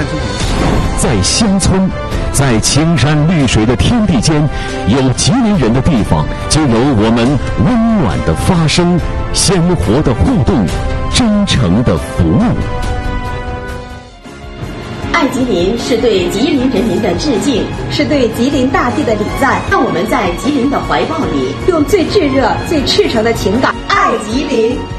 出城。 在乡村，在青山绿水的天地间，有吉林人的地方，就有我们温暖的发声、鲜活的互动、真诚的服务。 爱吉林是对吉林人民的致敬， 是对吉林大地的礼赞。 让我们在吉林的怀抱里， 用最炙热、最赤诚的情感爱吉林。